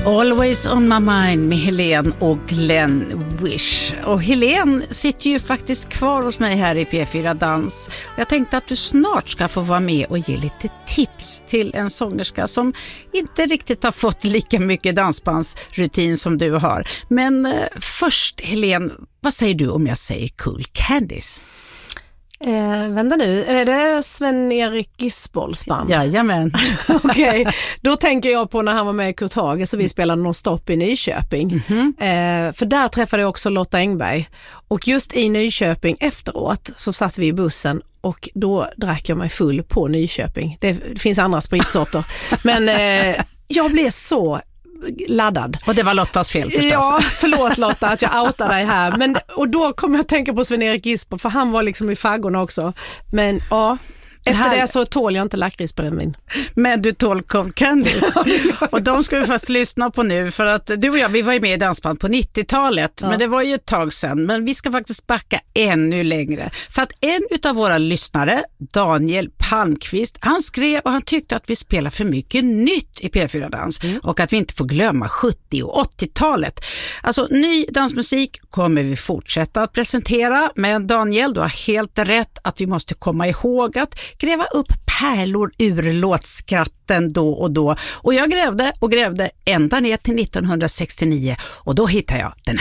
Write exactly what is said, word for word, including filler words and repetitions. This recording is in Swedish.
Always on my mind med Helene och Glenn Wish. Och Helene sitter ju faktiskt kvar hos mig här i P fyra Dans. Jag tänkte att du snart ska få vara med och ge lite tips till en sångerska som inte riktigt har fått lika mycket dansbandsrutin som du har. Men eh, först Helene, vad säger du om jag säger Cool Candies? Eh, vänta nu, är det Sven-Erik Gisbolls band? Jajamän. Okej, okay. Då tänker jag på när han var med i Kurt Hage, så vi spelade någon stopp i Nyköping. Mm-hmm. eh, för där träffade jag också Lotta Engberg. Och just i Nyköping efteråt så satt vi i bussen och då drack jag mig full på Nyköping. Det, det finns andra spritsorter. Men eh, jag blev så laddad. Och det var Lottas fel förstås. Ja, förlåt Lotta att jag outar dig här. Men, och då kommer jag att tänka på Sven-Erik Gisboll, för han var liksom i faggorna också. Men ja, efter här... det så tål jag inte lakritsbrännvin. Men du tål Cold Candies. Och de ska vi fast lyssna på nu, för att du och jag, vi var ju med i dansband på nittiotalet, ja. Men det var ju ett tag sedan. Men vi ska faktiskt backa ännu längre. För att en utav våra lyssnare, Daniel Palmqvist, han skrev och han tyckte att vi spelar för mycket nytt i P fyra Dans. Mm. Och att vi inte får glömma sjuttio- och åttiotalet. Alltså ny dansmusik kommer vi fortsätta att presentera. Men Daniel, du har helt rätt att vi måste komma ihåg att gräva upp pärlor ur låtskratten då och då. Och jag grävde och grävde ända ner till nittonhundrasextionio och då hittade jag den